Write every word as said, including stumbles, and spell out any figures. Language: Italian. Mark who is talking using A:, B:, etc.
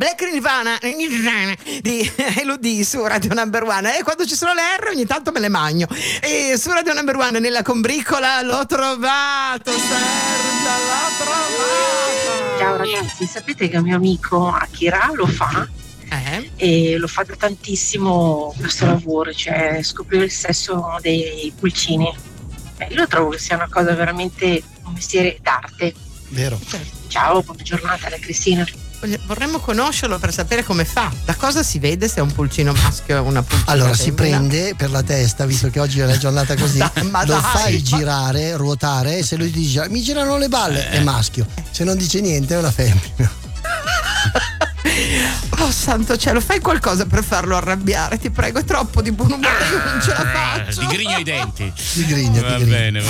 A: Black Nirvana di Elodie su Radio Number One. E quando ci sono le R ogni tanto me le magno. E su Radio Number One nella combricola l'ho trovato, Sergio, l'ho trovato.
B: Ciao ragazzi, sapete che un mio amico Akira lo fa?
A: Eh?
B: E lo fa da tantissimo questo lavoro, cioè scoprire il sesso dei pulcini. Eh, io trovo che sia una cosa veramente un mestiere d'arte.
C: Vero.
B: Ciao, buona giornata da Cristina.
A: Vorremmo conoscerlo per sapere come fa. Da cosa si vede se è un pulcino maschio o una pulcina
C: Allora si
A: femmina?
C: prende per la testa, visto che oggi è una giornata così,
A: Da- ma
C: lo
A: dai,
C: fai
A: ma-
C: girare, ruotare, e se lui ti dice mi girano le balle è maschio, se non dice niente è una femmina.
A: Oh santo cielo, fai qualcosa per farlo arrabbiare, ti prego, è troppo di buon umore, io non ce la faccio.
D: Di grigno i denti.
C: Di grigno,
D: Va
C: di grigno.
D: bene, va